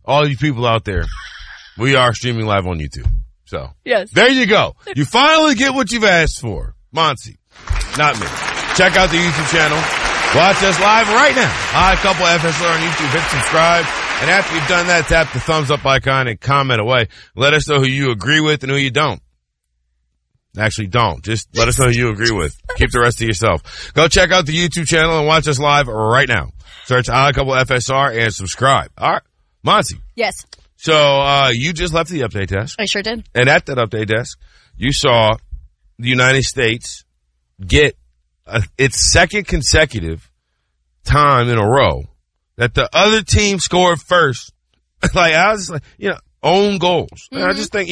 all you people out there, we are streaming live on YouTube. So, yes. There you go. You finally get what you've asked for. Monty, not me. Check out the YouTube channel. Watch us live right now. Hi, couple FSR on YouTube. Hit subscribe. And after you've done that, tap the thumbs up icon and comment away. Let us know who you agree with and who you don't. Actually, don't. Just let us know who you agree with. Keep the rest to yourself. Go check out the YouTube channel and watch us live right now. Search Odd Couple FSR and subscribe. All right. Monty. Yes. So, you just left the update desk. I sure did. And at that update desk, you saw the United States get its second consecutive time in a row that the other team scored first. Like, I was like, own goals. And I just think,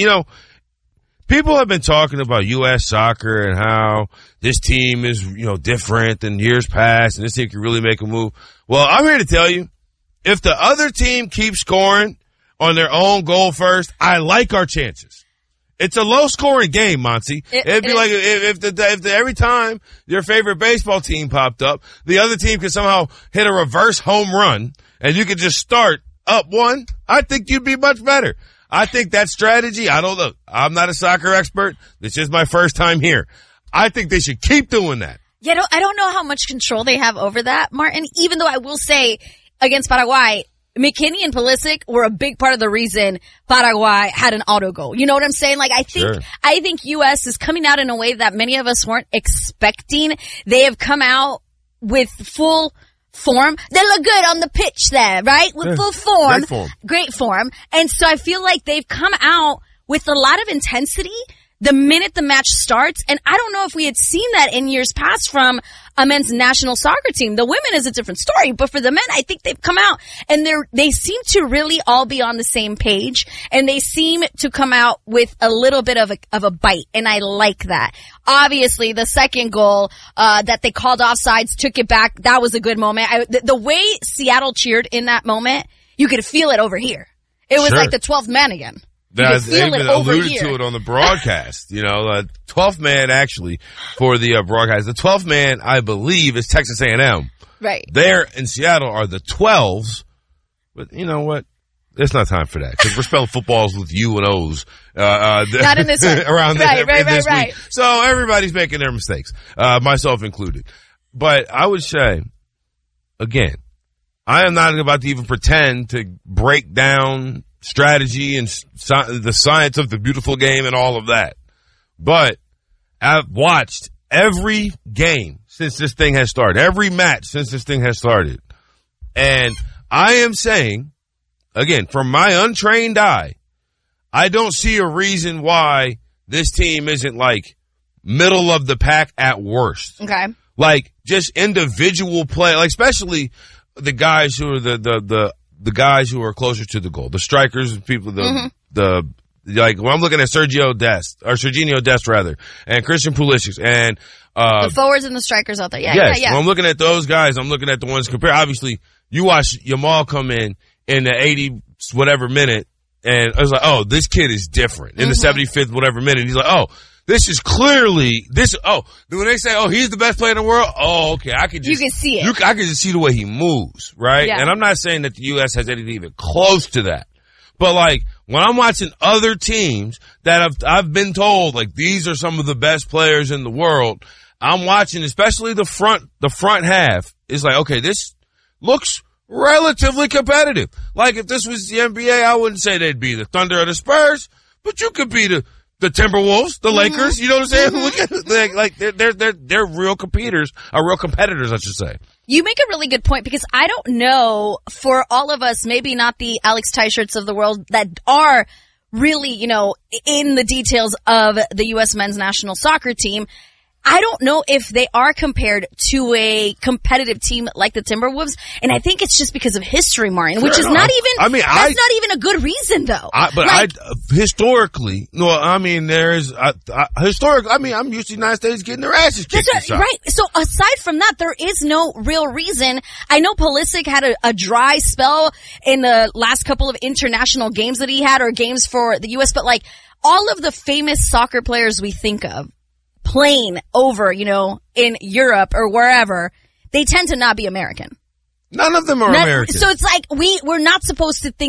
people have been talking about U.S. soccer and how this team is, different than years past and this team can really make a move. Well, I'm here to tell you, if the other team keeps scoring on their own goal first, I like our chances. It's a low-scoring game, Monty. It'd be like if every time your favorite baseball team popped up, the other team could somehow hit a reverse home run, and you could just start up one. I think you'd be much better. I think that strategy, I'm not a soccer expert. This is my first time here. I think they should keep doing that. Yeah, I don't know how much control they have over that, Martin, even though I will say against Paraguay, McKinney and Pulisic were a big part of the reason Paraguay had an auto goal. You know what I'm saying? Like, I think U.S. is coming out in a way that many of us weren't expecting. They have come out with full form. They look good on the pitch there, right? With full form. Great form. And so I feel like they've come out with a lot of intensity the minute the match starts. And I don't know if we had seen that in years past from a men's national soccer team. The women is a different story, but for the men, I think they've come out and they seem to really all be on the same page, and they seem to come out with a little bit of a bite, and I like that. Obviously, the second goal, that they called offsides, took it back. That was a good moment. The way Seattle cheered in that moment, you could feel it over here. It was like the 12th man again. They even alluded to it on the broadcast. 12th man actually for the broadcast. The 12th man, I believe, is Texas A&M. Right. There in Seattle are the 12s. But you know what? It's not time for that because we're spelling footballs with U and O's. Not in this one. Around this right. week. So everybody's making their mistakes, myself included. But I would say, again, I am not about to even pretend to break down strategy and the science of the beautiful game and all of that. But I've watched every game since this thing has started, every match since this thing has started. And I am saying, again, from my untrained eye, I don't see a reason why this team isn't like middle of the pack at worst. Okay. Like just individual play, like especially the guys who are the guys who are closer to the goal, the strikers, people, like when I'm looking at Serginho Dest rather, and Christian Pulisic, and the forwards and the strikers out there. Yeah. When I'm looking at those guys, I'm looking at the ones compared. Obviously, you watch Yamal come in the 80 whatever minute, and I was like, oh, this kid is different. In the 75th whatever minute, he's like, oh, this is clearly this. Oh, when they say, oh, he's the best player in the world. Oh, okay, I can just, you can see it. I can just see the way he moves, right? Yeah. And I'm not saying that the U.S. has anything even close to that, but like when I'm watching other teams that I've been told like these are some of the best players in the world, I'm watching, especially the front half. It's like, okay, this looks relatively competitive. Like if this was the NBA, I wouldn't say they'd be the Thunder or the Spurs, but you could be the Timberwolves, the Lakers, you know what I'm saying? Look at like they're real competitors, real competitors, I should say. You make a really good point because I don't know for all of us, maybe not the Alex Teicherts of the world that are really, in the details of the U.S. men's national soccer team. I don't know if they are compared to a competitive team like the Timberwolves, and I think it's just because of history, Martin, which is not even. I mean, that's not even a good reason, though. Historically, no. I mean, historically. I mean, I'm used to the United States getting their asses kicked. Right. So aside from that, there is no real reason. I know Pulisic had a dry spell in the last couple of international games that he had, or games for the U.S., but like all of the famous soccer players we think of playing over, in Europe or wherever, they tend to not be American. None of them are American. So it's like we're not supposed to think